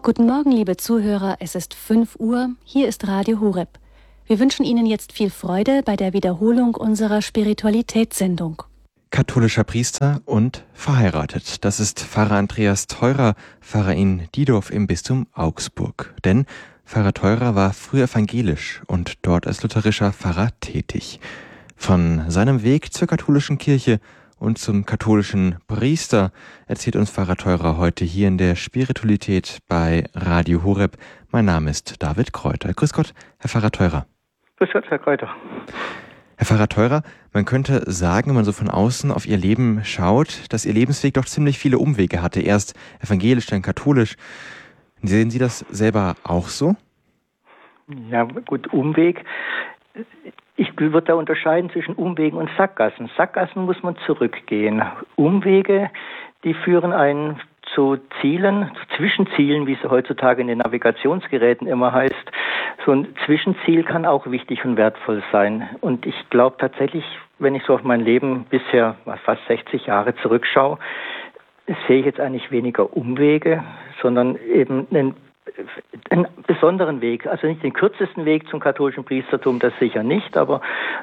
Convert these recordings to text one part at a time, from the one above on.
Guten Morgen, liebe Zuhörer, es ist 5 Uhr, hier ist Radio Horeb. Wir wünschen Ihnen jetzt viel Freude bei der Wiederholung unserer Spiritualitätssendung. Katholischer Priester und verheiratet. Das ist Pfarrer Andreas Theurer, Pfarrer in Diedorf im Bistum Augsburg. Denn Pfarrer Theurer war früher evangelisch und dort als lutherischer Pfarrer tätig. Von seinem Weg zur katholischen Kirche und zum katholischen Priester erzählt uns Pfarrer Theurer heute hier in der Spiritualität bei Radio Horeb. Mein Name ist David Kräuter. Grüß Gott, Herr Pfarrer Theurer. Grüß Gott, Herr Kräuter. Herr Pfarrer Theurer, man könnte sagen, wenn man so von außen auf Ihr Leben schaut, dass Ihr Lebensweg doch ziemlich viele Umwege hatte. Erst evangelisch, dann katholisch. Sehen Sie das selber auch so? Ja, gut, Umweg. Ich würde da unterscheiden zwischen Umwegen und Sackgassen. Sackgassen muss man zurückgehen. Umwege, die führen einen zu Zielen, zu Zwischenzielen, wie es heutzutage in den Navigationsgeräten immer heißt. So ein Zwischenziel kann auch wichtig und wertvoll sein. Und ich glaube tatsächlich, wenn ich so auf mein Leben bisher fast 60 Jahre zurückschaue, sehe ich jetzt eigentlich weniger Umwege, sondern eben einen besonderen Weg. Also nicht den kürzesten Weg zum katholischen Priestertum, das sicher nicht, aber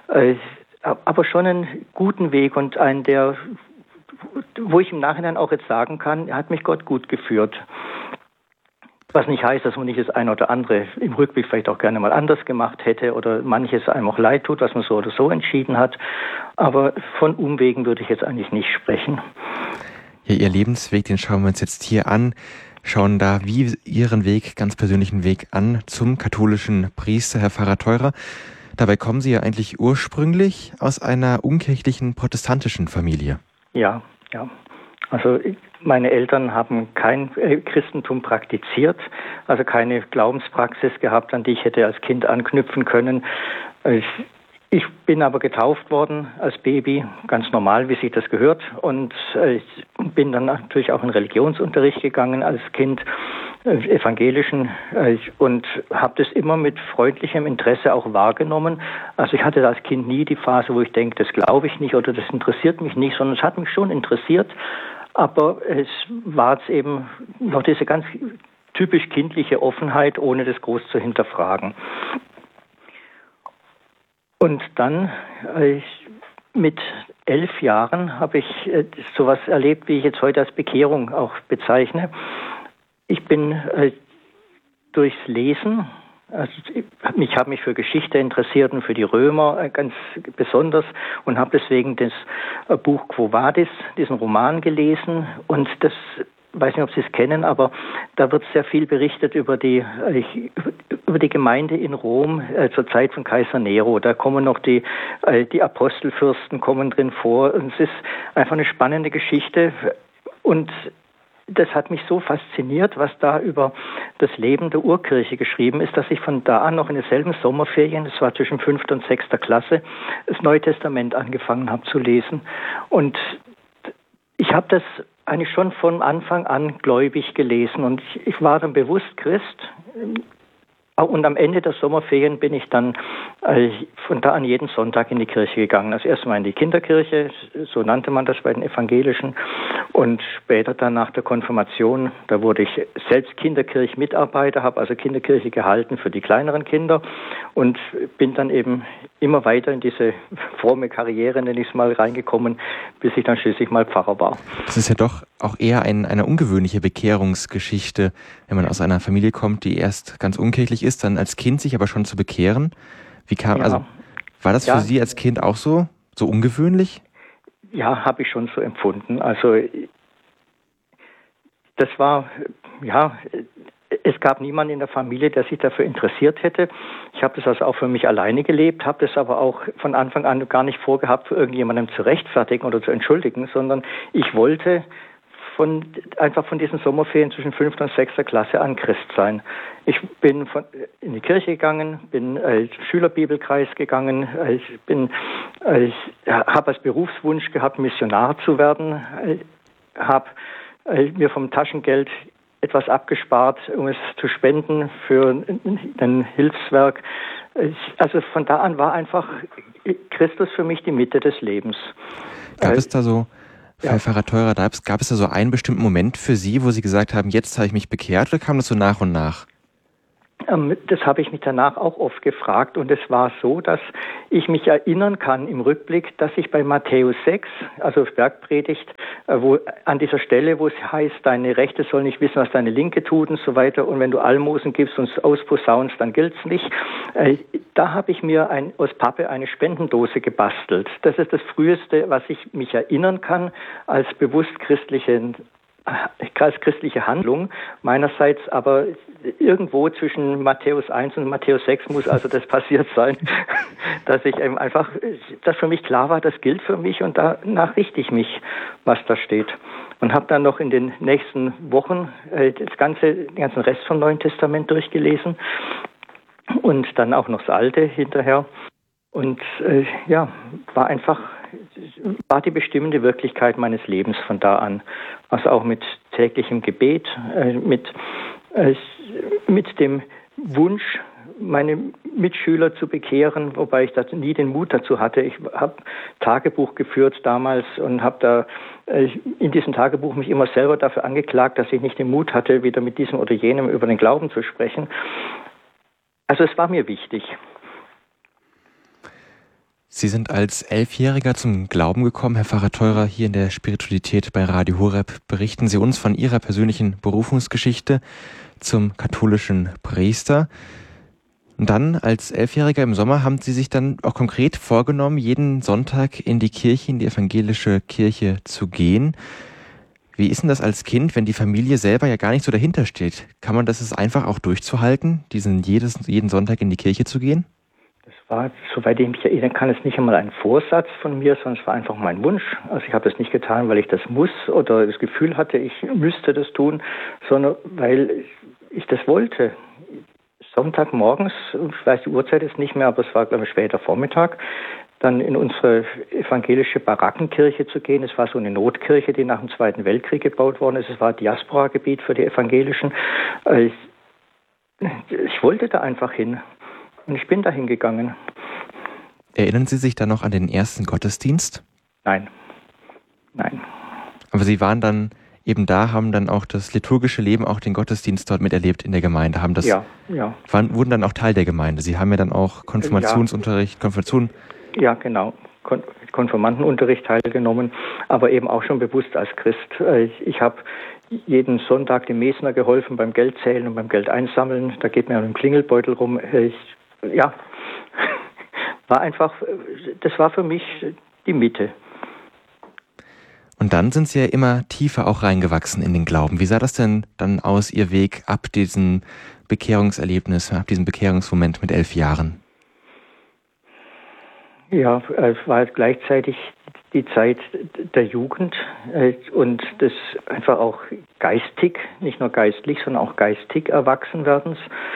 schon einen guten Weg und einen, der, wo ich im Nachhinein auch jetzt sagen kann, hat mich Gott gut geführt. Was nicht heißt, dass man nicht das eine oder andere im Rückblick vielleicht auch gerne mal anders gemacht hätte oder manches einem auch leid tut, was man so oder so entschieden hat. Aber von Umwegen würde ich jetzt eigentlich nicht sprechen. Ja, Ihr Lebensweg, den schauen wir uns jetzt hier an. Schauen da wie Ihren Weg, ganz persönlichen Weg an zum katholischen Priester, Herr Pfarrer Theurer. Dabei kommen Sie ja eigentlich ursprünglich aus einer unkirchlichen protestantischen Familie. Ja. Also meine Eltern haben kein Christentum praktiziert, also keine Glaubenspraxis gehabt, an die ich hätte als Kind anknüpfen können. Ich bin aber getauft worden als Baby, ganz normal, wie sich das gehört. Und ich bin dann natürlich auch in Religionsunterricht gegangen als Kind, evangelischen, und habe das immer mit freundlichem Interesse auch wahrgenommen. Also ich hatte als Kind nie die Phase, wo ich denke, das glaube ich nicht oder das interessiert mich nicht, sondern es hat mich schon interessiert. Aber es war jetzt eben noch diese ganz typisch kindliche Offenheit, ohne das groß zu hinterfragen. Und dann, mit 11 Jahren, habe ich sowas erlebt, wie ich jetzt heute als Bekehrung auch bezeichne. Ich bin durchs Lesen, also ich habe mich für Geschichte interessiert und für die Römer ganz besonders und habe deswegen das Buch Quo Vadis, diesen Roman gelesen, und das, weiß nicht, ob Sie es kennen, aber da wird sehr viel berichtet über die Gemeinde in Rom zur Zeit von Kaiser Nero. Da kommen noch die Apostelfürsten kommen drin vor, und es ist einfach eine spannende Geschichte, und das hat mich so fasziniert, was da über das Leben der Urkirche geschrieben ist, dass ich von da an noch in derselben Sommerferien, das war zwischen 5. und 6. Klasse, das Neue Testament angefangen habe zu lesen. Und ich habe das eigentlich schon von Anfang an gläubig gelesen, und ich war dann bewusst Christ. Und am Ende der Sommerferien bin ich dann von da an jeden Sonntag in die Kirche gegangen. Also erstmal in die Kinderkirche, so nannte man das bei den Evangelischen. Und später dann nach der Konfirmation, da wurde ich selbst Kinderkirchmitarbeiter, habe also Kinderkirche gehalten für die kleineren Kinder und bin dann eben immer weiter in diese fromme Karriere, nenne ich es mal, reingekommen, bis ich dann schließlich mal Pfarrer war. Das ist ja doch auch eher eine ungewöhnliche Bekehrungsgeschichte, wenn man aus einer Familie kommt, die erst ganz unkirchlich ist, dann als Kind sich aber schon zu bekehren. War das für Sie als Kind auch so ungewöhnlich? Ja, habe ich schon so empfunden. Also das war, es gab niemanden in der Familie, der sich dafür interessiert hätte. Ich habe das also auch für mich alleine gelebt, habe das aber auch von Anfang an gar nicht vorgehabt, für irgendjemandem zu rechtfertigen oder zu entschuldigen, sondern ich wollte einfach von diesen Sommerferien zwischen 5. und 6. Klasse an Christ sein. Ich bin in die Kirche gegangen, bin als Schülerbibelkreis gegangen, ich habe als Berufswunsch gehabt, Missionar zu werden, habe mir vom Taschengeld etwas abgespart, um es zu spenden für ein Hilfswerk. Also von da an war einfach Christus für mich die Mitte des Lebens. Gab es da so Herr Pfarrer Theurer, gab es da so einen bestimmten Moment für Sie, wo Sie gesagt haben, jetzt habe ich mich bekehrt, oder kam das so nach und nach? Das habe ich mich danach auch oft gefragt, und es war so, dass ich mich erinnern kann im Rückblick, dass ich bei Matthäus 6, also Bergpredigt, wo an dieser Stelle, wo es heißt, deine Rechte soll nicht wissen, was deine Linke tut und so weiter, und wenn du Almosen gibst und es ausposaunst, dann gilt's nicht. Da habe ich mir aus Pappe eine Spendendose gebastelt. Das ist das Früheste, was ich mich erinnern kann als bewusst christliche Handlung meinerseits, aber irgendwo zwischen Matthäus 1 und Matthäus 6 muss also das passiert sein, dass ich eben einfach, dass für mich klar war, das gilt für mich, und danach richte ich mich, was da steht. Und habe dann noch in den nächsten Wochen den ganzen Rest vom Neuen Testament durchgelesen und dann auch noch das Alte hinterher. Und war die bestimmende Wirklichkeit meines Lebens von da an. Also auch mit täglichem Gebet, mit dem Wunsch, meine Mitschüler zu bekehren, wobei ich nie den Mut dazu hatte. Ich habe Tagebuch geführt damals und habe da in diesem Tagebuch mich immer selber dafür angeklagt, dass ich nicht den Mut hatte, wieder mit diesem oder jenem über den Glauben zu sprechen. Also es war mir wichtig. Sie sind als 11-Jähriger zum Glauben gekommen, Herr Pfarrer Theurer, hier in der Spiritualität bei Radio Horeb. Berichten Sie uns von Ihrer persönlichen Berufungsgeschichte zum katholischen Priester. Und dann, als 11-Jähriger im Sommer, haben Sie sich dann auch konkret vorgenommen, jeden Sonntag in die Kirche, in die evangelische Kirche zu gehen. Wie ist denn das als Kind, wenn die Familie selber ja gar nicht so dahinter steht? Kann man das einfach auch durchzuhalten, jeden Sonntag in die Kirche zu gehen? Das war, soweit ich mich erinnern kann, es nicht einmal ein Vorsatz von mir, sondern es war einfach mein Wunsch. Also ich habe das nicht getan, weil ich das muss oder das Gefühl hatte, ich müsste das tun, sondern weil ich das wollte. Sonntagmorgens, ich weiß die Uhrzeit ist nicht mehr, aber es war, glaube ich, später Vormittag, dann in unsere evangelische Barackenkirche zu gehen. Es war so eine Notkirche, die nach dem Zweiten Weltkrieg gebaut worden ist. Es war Diaspora-Gebiet für die Evangelischen. Ich wollte da einfach hin. Und ich bin dahin gegangen. Erinnern Sie sich dann noch an den ersten Gottesdienst? Nein. Aber Sie waren dann eben da, haben dann auch das liturgische Leben, auch den Gottesdienst dort miterlebt in der Gemeinde. Wurden dann auch Teil der Gemeinde. Sie haben ja dann auch Konfirmationsunterricht, Konfirmation. Ja, genau. Konfirmandenunterricht teilgenommen, aber eben auch schon bewusst als Christ. Ich habe jeden Sonntag dem Mesner geholfen beim Geldzählen und beim Geld einsammeln. Da geht mir ein Klingelbeutel rum. Das war für mich die Mitte. Und dann sind Sie ja immer tiefer auch reingewachsen in den Glauben. Wie sah das denn dann aus, Ihr Weg ab diesem Bekehrungserlebnis, ab diesem Bekehrungsmoment mit 11 Jahren? Ja, es war gleichzeitig die Zeit der Jugend und des einfach auch geistig, nicht nur geistlich, sondern auch geistig Erwachsenwerdens.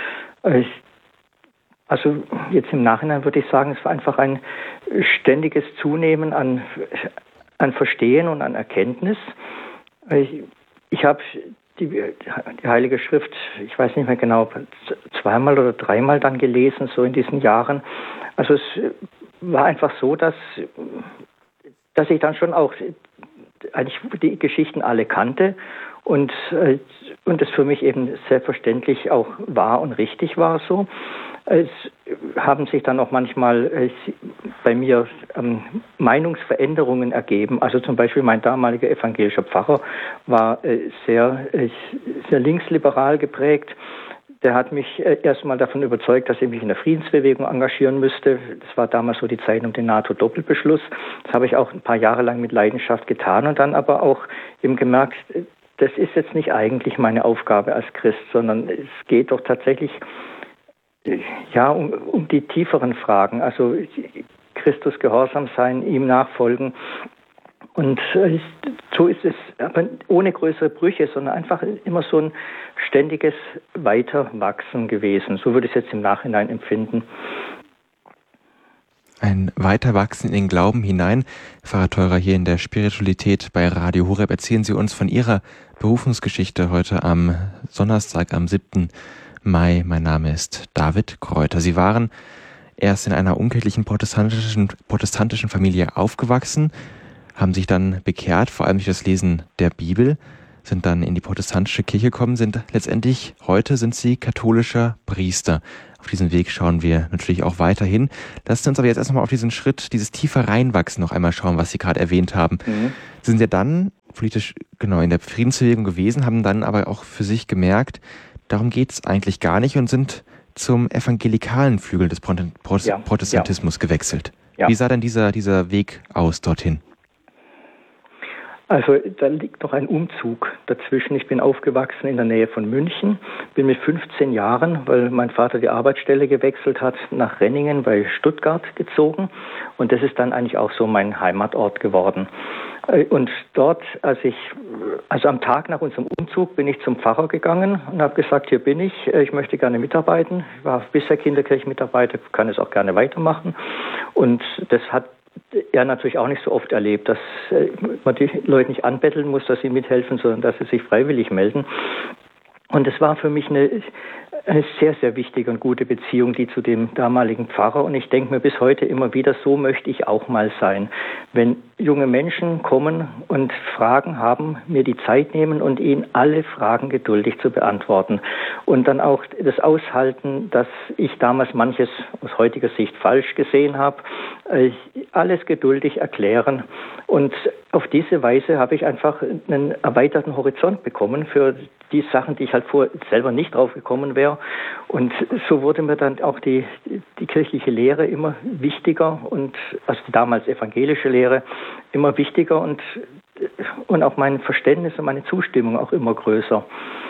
Also jetzt im Nachhinein würde ich sagen, es war einfach ein ständiges Zunehmen an Verstehen und an Erkenntnis. Ich habe die Heilige Schrift, ich weiß nicht mehr genau, 2-mal oder 3-mal dann gelesen, so in diesen Jahren. Also es war einfach so, dass ich dann schon auch eigentlich die Geschichten alle kannte und es für mich eben selbstverständlich auch wahr und richtig war so. Es haben sich dann auch manchmal bei mir Meinungsveränderungen ergeben. Also zum Beispiel mein damaliger evangelischer Pfarrer war sehr linksliberal geprägt. Der hat mich erstmal davon überzeugt, dass ich mich in der Friedensbewegung engagieren müsste. Das war damals so die Zeit um den NATO-Doppelbeschluss. Das habe ich auch ein paar Jahre lang mit Leidenschaft getan und dann aber auch eben gemerkt, das ist jetzt nicht eigentlich meine Aufgabe als Christ, sondern es geht doch tatsächlich um die tieferen Fragen, also Christus gehorsam sein, ihm nachfolgen. Und so ist es, aber ohne größere Brüche, sondern einfach immer so ein ständiges Weiterwachsen gewesen. So würde ich es jetzt im Nachhinein empfinden. Ein Weiterwachsen in den Glauben hinein. Pfarrer Theurer, hier in der Spiritualität bei Radio Horeb, erzählen Sie uns von Ihrer Berufungsgeschichte heute am Donnerstag, am 7. Mai. Mein Name ist David Kräuter. Sie waren erst in einer unkirchlichen protestantischen Familie aufgewachsen, haben sich dann bekehrt, vor allem durch das Lesen der Bibel, sind dann in die protestantische Kirche gekommen, heute sind sie katholischer Priester. Auf diesen Weg schauen wir natürlich auch weiterhin. Lassen Sie uns aber jetzt erst nochmal auf diesen Schritt, dieses tiefer Reinwachsen noch einmal schauen, was Sie gerade erwähnt haben. Sie sind ja dann politisch in der Friedensbewegung gewesen, haben dann aber auch für sich gemerkt, darum geht es eigentlich gar nicht und sind zum evangelikalen Flügel des Protestantismus gewechselt. Ja. Wie sah denn dieser Weg aus dorthin? Also da liegt noch ein Umzug dazwischen. Ich bin aufgewachsen in der Nähe von München, bin mit 15 Jahren, weil mein Vater die Arbeitsstelle gewechselt hat, nach Renningen bei Stuttgart gezogen. Und das ist dann eigentlich auch so mein Heimatort geworden. Und dort, also am Tag nach unserem Umzug, bin ich zum Pfarrer gegangen und habe gesagt, hier bin ich möchte gerne mitarbeiten. Ich war bisher Kinderkirchenmitarbeiter, kann es auch gerne weitermachen. Und das hat er natürlich auch nicht so oft erlebt, dass man die Leute nicht anbetteln muss, dass sie mithelfen, sondern dass sie sich freiwillig melden. Und es war für mich eine sehr, sehr wichtige und gute Beziehung, die zu dem damaligen Pfarrer. Und ich denke mir bis heute immer wieder, so möchte ich auch mal sein. Wenn junge Menschen kommen und Fragen haben, mir die Zeit nehmen und ihnen alle Fragen geduldig zu beantworten. Und dann auch das Aushalten, dass ich damals manches aus heutiger Sicht falsch gesehen habe, alles geduldig erklären. Und auf diese Weise habe ich einfach einen erweiterten Horizont bekommen für die Sachen, die ich halt vorher selber nicht drauf gekommen wäre. Und so wurde mir dann auch die kirchliche Lehre immer wichtiger und also die damals evangelische Lehre immer wichtiger und auch mein Verständnis und meine Zustimmung auch immer größer.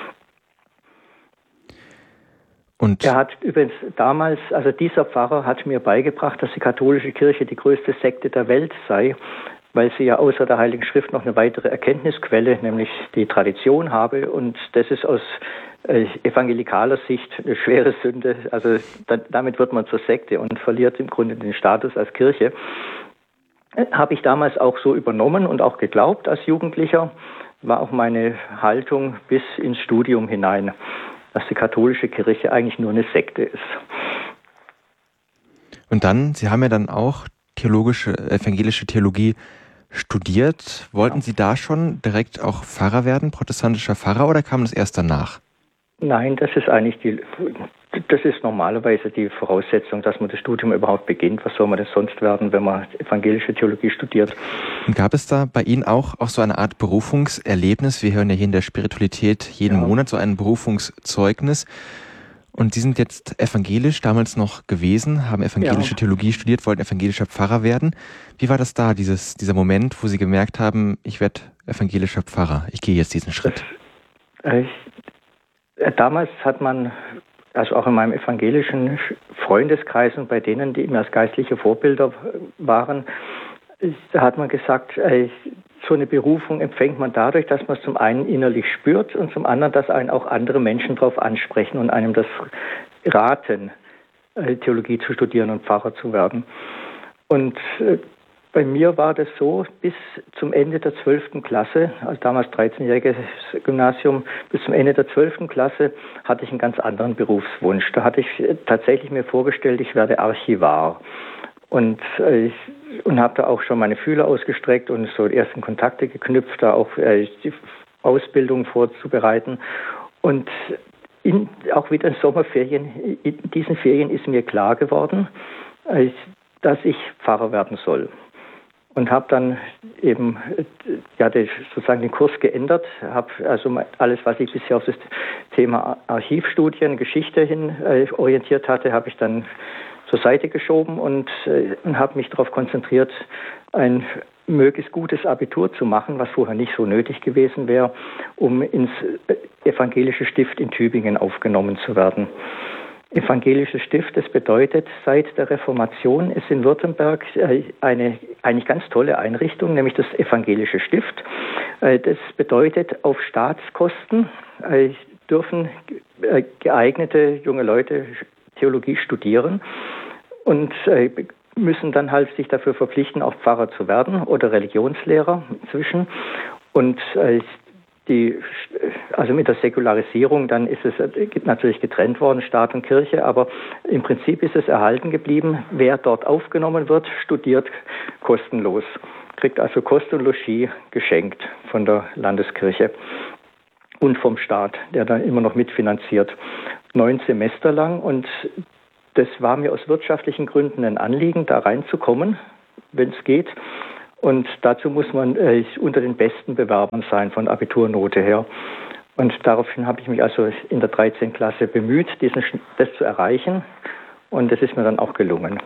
Und er hat übrigens damals, also dieser Pfarrer hat mir beigebracht, dass die katholische Kirche die größte Sekte der Welt sei, weil sie ja außer der Heiligen Schrift noch eine weitere Erkenntnisquelle, nämlich die Tradition habe. Und das ist aus evangelikaler Sicht eine schwere Sünde. Also damit wird man zur Sekte und verliert im Grunde den Status als Kirche. Habe ich damals auch so übernommen und auch geglaubt als Jugendlicher, war auch meine Haltung bis ins Studium hinein, dass die katholische Kirche eigentlich nur eine Sekte ist. Und dann, Sie haben ja dann auch evangelische Theologie studiert. Wollten Sie da schon direkt auch Pfarrer werden, protestantischer Pfarrer, oder kam das erst danach? Nein, das ist normalerweise die Voraussetzung, dass man das Studium überhaupt beginnt. Was soll man denn sonst werden, wenn man evangelische Theologie studiert? Und gab es da bei Ihnen auch so eine Art Berufungserlebnis? Wir hören ja hier in der Spiritualität jeden Monat so ein Berufungszeugnis. Und Sie sind jetzt evangelisch damals noch gewesen, haben evangelische Theologie studiert, wollten evangelischer Pfarrer werden. Wie war das da, dieser Moment, wo Sie gemerkt haben, ich werde evangelischer Pfarrer, ich gehe jetzt diesen Schritt? Damals hat man, also auch in meinem evangelischen Freundeskreis und bei denen, die mir als geistliche Vorbilder waren, da hat man gesagt, so eine Berufung empfängt man dadurch, dass man es zum einen innerlich spürt und zum anderen, dass einen auch andere Menschen darauf ansprechen und einem das raten, Theologie zu studieren und Pfarrer zu werden. Und bei mir war das so, bis zum Ende der 12. Klasse, also damals 13-jähriges Gymnasium, bis zum Ende der 12. Klasse hatte ich einen ganz anderen Berufswunsch. Da hatte ich tatsächlich mir vorgestellt, ich werde Archivar. Und habe da auch schon meine Fühler ausgestreckt und so die ersten Kontakte geknüpft, da auch die Ausbildung vorzubereiten. Und auch wieder in Sommerferien, in diesen Ferien ist mir klar geworden, dass ich Pfarrer werden soll. Und habe dann eben sozusagen den Kurs geändert, habe also alles, was ich bisher auf das Thema Archivstudien, Geschichte hin orientiert hatte, habe ich dann zur Seite geschoben und habe mich darauf konzentriert, ein möglichst gutes Abitur zu machen, was vorher nicht so nötig gewesen wäre, um ins evangelische Stift in Tübingen aufgenommen zu werden. Evangelisches Stift, das bedeutet, seit der Reformation ist in Württemberg eine eigentlich ganz tolle Einrichtung, nämlich das evangelische Stift. Das bedeutet, auf Staatskosten dürfen geeignete junge Leute Theologie studieren und müssen dann halt sich dafür verpflichten, auch Pfarrer zu werden oder Religionslehrer inzwischen. Und also mit der Säkularisierung, dann ist es natürlich getrennt worden, Staat und Kirche, aber im Prinzip ist es erhalten geblieben. Wer dort aufgenommen wird, studiert kostenlos. kriegt also Kost und Logis geschenkt von der Landeskirche und vom Staat, der dann immer noch mitfinanziert. 9 Semester lang, und das war mir aus wirtschaftlichen Gründen ein Anliegen, da reinzukommen, wenn es geht. Und dazu muss man unter den besten Bewerbern sein, von Abiturnote her. Und daraufhin habe ich mich also in der 13. Klasse bemüht, das zu erreichen. Und das ist mir dann auch gelungen.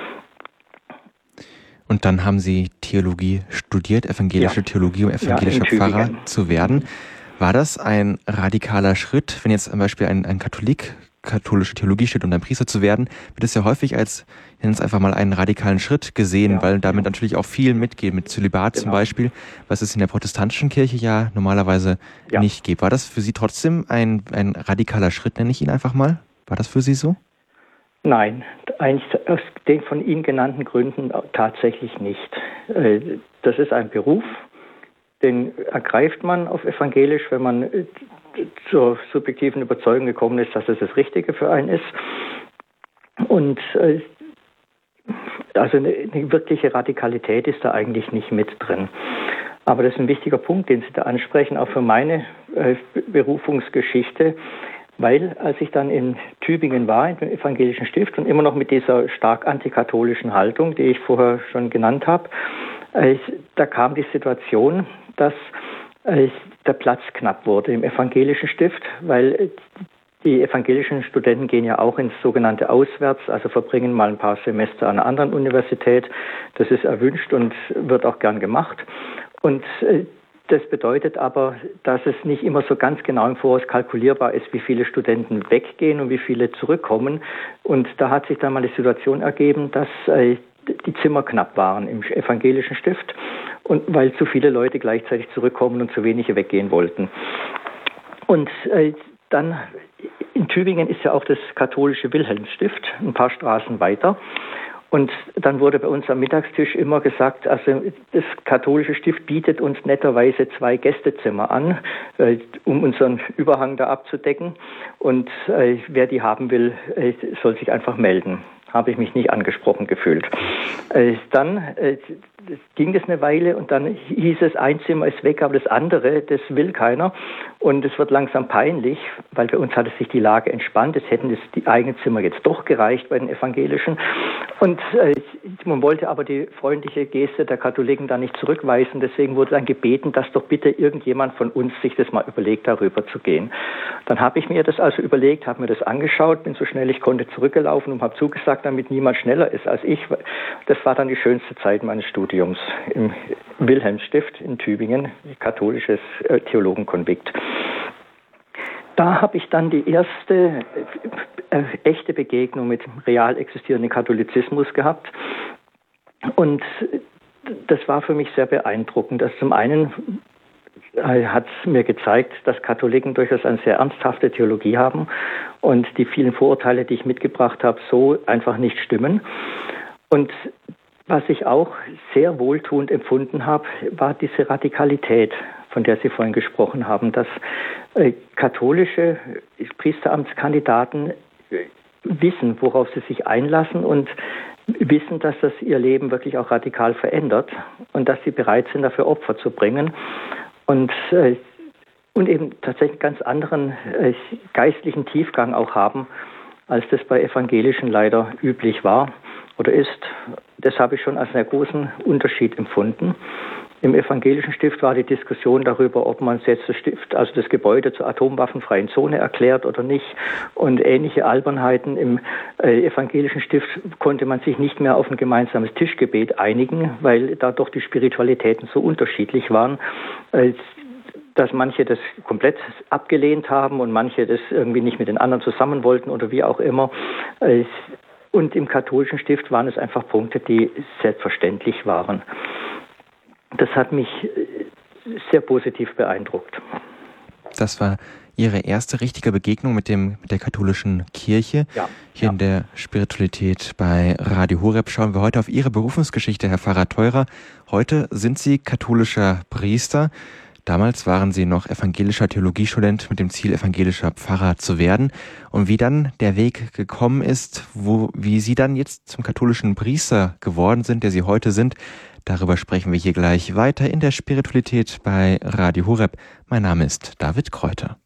Und dann haben Sie Theologie studiert, evangelische Theologie, um evangelischer Pfarrer zu werden. War das ein radikaler Schritt, wenn jetzt zum Beispiel ein katholische Theologie steht, um ein Priester zu werden, wird es ja häufig als, ich nenne es einfach mal, einen radikalen Schritt gesehen, weil damit natürlich auch viel mitgeht, mit Zölibat zum Beispiel, was es in der protestantischen Kirche ja normalerweise nicht gibt. War das für Sie trotzdem ein radikaler Schritt, nenne ich ihn einfach mal? War das für Sie so? Nein, eigentlich aus den von Ihnen genannten Gründen tatsächlich nicht. Das ist ein Beruf, den ergreift man auf evangelisch, wenn man zur subjektiven Überzeugung gekommen ist, dass es das Richtige für einen ist. Und also eine wirkliche Radikalität ist da eigentlich nicht mit drin. Aber das ist ein wichtiger Punkt, den Sie da ansprechen, auch für meine Berufungsgeschichte, weil als ich dann in Tübingen war, im evangelischen Stift, und immer noch mit dieser stark antikatholischen Haltung, die ich vorher schon genannt habe, da kam die Situation, dass der Platz knapp wurde im evangelischen Stift, weil die evangelischen Studenten gehen ja auch ins sogenannte Auswärts, also verbringen mal ein paar Semester an einer anderen Universität. Das ist erwünscht und wird auch gern gemacht. Und das bedeutet aber, dass es nicht immer so ganz genau im Voraus kalkulierbar ist, wie viele Studenten weggehen und wie viele zurückkommen. Und da hat sich dann mal die Situation ergeben, dass die Zimmer knapp waren im evangelischen Stift, und weil zu viele Leute gleichzeitig zurückkommen und zu wenige weggehen wollten. Und dann in Tübingen ist ja auch das katholische Wilhelmsstift, ein paar Straßen weiter. Und dann wurde bei uns am Mittagstisch immer gesagt, also das katholische Stift bietet uns netterweise 2 Gästezimmer an, um unseren Überhang da abzudecken. Und wer die haben will, soll sich einfach melden. Habe ich mich nicht angesprochen gefühlt. Dann ging das eine Weile und dann hieß es, ein Zimmer ist weg, aber das andere, das will keiner. Und es wird langsam peinlich, weil bei uns hatte sich die Lage entspannt. Es hätten die eigenen Zimmer jetzt doch gereicht bei den Evangelischen. Und man wollte aber die freundliche Geste der Katholiken da nicht zurückweisen. Deswegen wurde dann gebeten, dass doch bitte irgendjemand von uns sich das mal überlegt, darüber zu gehen. Dann habe ich mir das also überlegt, habe mir das angeschaut, bin so schnell ich konnte zurückgelaufen und habe zugesagt, damit niemand schneller ist als ich. Das war dann die schönste Zeit meines Studiums im Wilhelmsstift in Tübingen, katholisches Theologenkonvikt. Da habe ich dann die erste echte Begegnung mit real existierendem Katholizismus gehabt. Und das war für mich sehr beeindruckend. Das zum einen hat es mir gezeigt, dass Katholiken durchaus eine sehr ernsthafte Theologie haben und die vielen Vorurteile, die ich mitgebracht habe, so einfach nicht stimmen. Und was ich auch sehr wohltuend empfunden habe, war diese Radikalität, von der Sie vorhin gesprochen haben, dass katholische Priesteramtskandidaten wissen, worauf sie sich einlassen und wissen, dass das ihr Leben wirklich auch radikal verändert und dass sie bereit sind, dafür Opfer zu bringen und eben tatsächlich ganz anderen geistlichen Tiefgang auch haben, als das bei Evangelischen leider üblich war oder ist. Das habe ich schon als einen großen Unterschied empfunden. Im evangelischen Stift war die Diskussion darüber, ob man jetzt das Stift, also das Gebäude zur atomwaffenfreien Zone erklärt oder nicht. Und ähnliche Albernheiten. Im evangelischen Stift konnte man sich nicht mehr auf ein gemeinsames Tischgebet einigen, weil da doch die Spiritualitäten so unterschiedlich waren, dass manche das komplett abgelehnt haben und manche das irgendwie nicht mit den anderen zusammen wollten oder wie auch immer. Und im katholischen Stift waren es einfach Punkte, die selbstverständlich waren. Das hat mich sehr positiv beeindruckt. Das war Ihre erste richtige Begegnung mit der katholischen Kirche. Ja, Hier in der Spiritualität bei Radio Horeb schauen wir heute auf Ihre Berufungsgeschichte, Herr Pfarrer Theurer. Heute sind Sie katholischer Priester. Damals waren Sie noch evangelischer Theologiestudent mit dem Ziel, evangelischer Pfarrer zu werden. Und wie dann der Weg gekommen ist, wie Sie dann jetzt zum katholischen Priester geworden sind, der Sie heute sind, Darüber sprechen wir hier gleich weiter in der Spiritualität bei Radio Horeb. Mein Name ist David Kräuter.